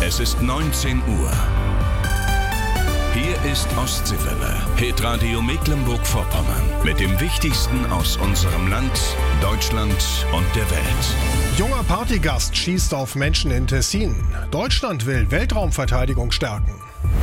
Es ist 19 Uhr. Hier ist Ostseewelle, Hitradio Mecklenburg-Vorpommern. Mit dem Wichtigsten aus unserem Land, Deutschland und der Welt. Junger Partygast schießt auf Menschen in Tessin. Deutschland will Weltraumverteidigung stärken.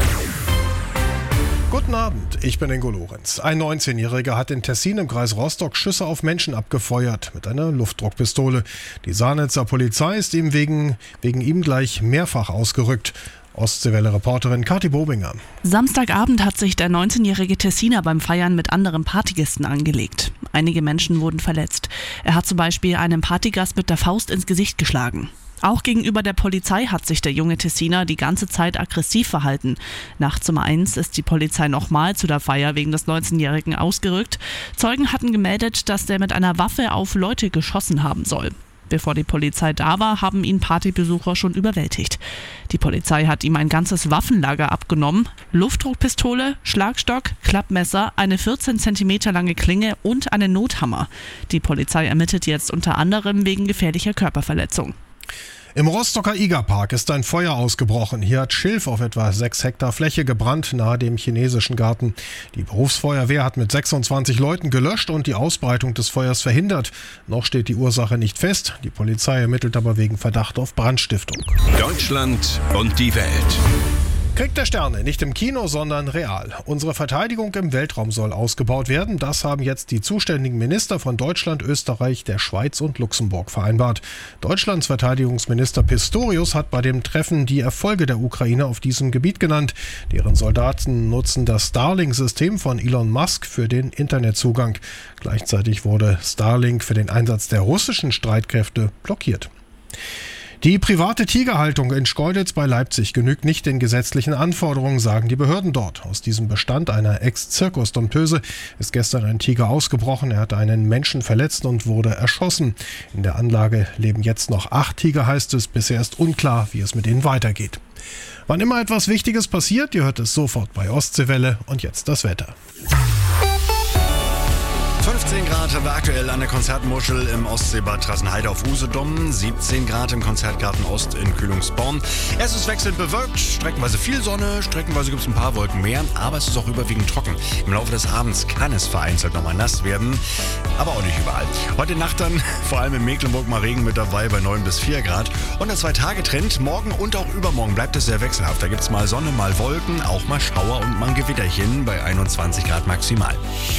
Guten Abend, ich bin Ingo Lorenz. Ein 19-Jähriger hat in Tessin im Kreis Rostock Schüsse auf Menschen abgefeuert mit einer Luftdruckpistole. Die Saarnitzer Polizei ist ihm wegen ihm gleich mehrfach ausgerückt. Ostseewelle-Reporterin Kathi Bobinger. Samstagabend hat sich der 19-jährige Tessiner beim Feiern mit anderen Partygästen angelegt. Einige Menschen wurden verletzt. Er hat zum Beispiel einem Partygast mit der Faust ins Gesicht geschlagen. Auch gegenüber der Polizei hat sich der junge Tessiner die ganze Zeit aggressiv verhalten. Nachts um 1 ist die Polizei nochmal zu der Feier wegen des 19-Jährigen ausgerückt. Zeugen hatten gemeldet, dass der mit einer Waffe auf Leute geschossen haben soll. Bevor die Polizei da war, haben ihn Partybesucher schon überwältigt. Die Polizei hat ihm ein ganzes Waffenlager abgenommen. Luftdruckpistole, Schlagstock, Klappmesser, eine 14 cm lange Klinge und einen Nothammer. Die Polizei ermittelt jetzt unter anderem wegen gefährlicher Körperverletzung. Im Rostocker Igerpark ist ein Feuer ausgebrochen. Hier hat Schilf auf etwa 6 Hektar Fläche gebrannt, nahe dem chinesischen Garten. Die Berufsfeuerwehr hat mit 26 Leuten gelöscht und die Ausbreitung des Feuers verhindert. Noch steht die Ursache nicht fest. Die Polizei ermittelt aber wegen Verdacht auf Brandstiftung. Deutschland und die Welt. Krieg der Sterne, nicht im Kino, sondern real. Unsere Verteidigung im Weltraum soll ausgebaut werden. Das haben jetzt die zuständigen Minister von Deutschland, Österreich, der Schweiz und Luxemburg vereinbart. Deutschlands Verteidigungsminister Pistorius hat bei dem Treffen die Erfolge der Ukraine auf diesem Gebiet genannt. Deren Soldaten nutzen das Starlink-System von Elon Musk für den Internetzugang. Gleichzeitig wurde Starlink für den Einsatz der russischen Streitkräfte blockiert. Die private Tigerhaltung in Schkeuditz bei Leipzig genügt nicht den gesetzlichen Anforderungen, sagen die Behörden dort. Aus diesem Bestand einer Ex-Zirkusdompteuse ist gestern ein Tiger ausgebrochen. Er hatte einen Menschen verletzt und wurde erschossen. In der Anlage leben jetzt noch 8 Tiger, heißt es. Bisher ist unklar, wie es mit ihnen weitergeht. Wann immer etwas Wichtiges passiert, ihr hört es sofort bei Ostseewelle. Und jetzt das Wetter. 15 Grad haben wir aktuell an der Konzertmuschel im Ostseebad Trassenheide auf Usedom, 17 Grad im Konzertgarten Ost in Kühlungsborn. Es ist wechselnd bewölkt, streckenweise viel Sonne, streckenweise gibt es ein paar Wolken mehr, aber es ist auch überwiegend trocken. Im Laufe des Abends kann es vereinzelt nochmal nass werden, aber auch nicht überall. Heute Nacht dann vor allem in Mecklenburg mal Regen mit dabei bei 9 bis 4 Grad. Und der 2-Tage-Trend, morgen und auch übermorgen bleibt es sehr wechselhaft. Da gibt es mal Sonne, mal Wolken, auch mal Schauer und mal ein Gewitterchen bei 21 Grad maximal.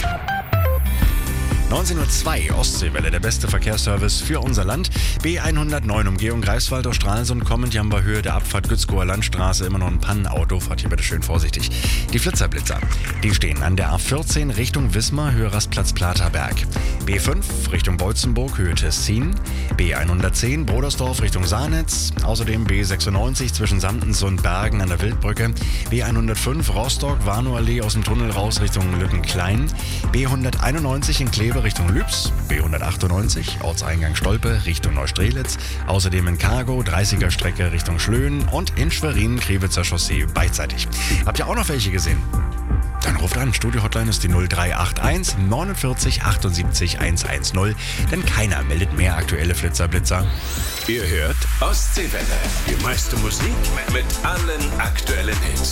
19:02 Uhr, Ostseewelle, der beste Verkehrsservice für unser Land. B109 Umgehung Greifswald aus Stralsund kommend, hier haben wir Höhe der Abfahrt Gützkower Landstraße immer noch ein Pannenauto, fahrt hier bitte schön vorsichtig. Die Flitzerblitzer, die stehen an der A14 Richtung Wismar, Höhe Rastplatz Platerberg. B5 Richtung Beutzenburg, Höhe Tessin. B110 Brodersdorf Richtung Saarnitz. Außerdem B96 zwischen Samtens und Bergen an der Wildbrücke. B105 Rostock, Warnow-Allee aus dem Tunnel raus Richtung Lückenklein. B191 in Kleve Richtung Lübs, B198 Ortseingang Stolpe Richtung Neustrelitz, außerdem in Cargo 30er Strecke Richtung Schlöen und in Schwerin Krewitzer Chaussee beidseitig. Habt ihr auch noch welche gesehen? Dann ruft an, Studio-Hotline ist die 0381 49 78 110, denn keiner meldet mehr aktuelle Flitzerblitzer. Ihr hört Ostseewelle, die meiste Musik mit allen aktuellen Hits.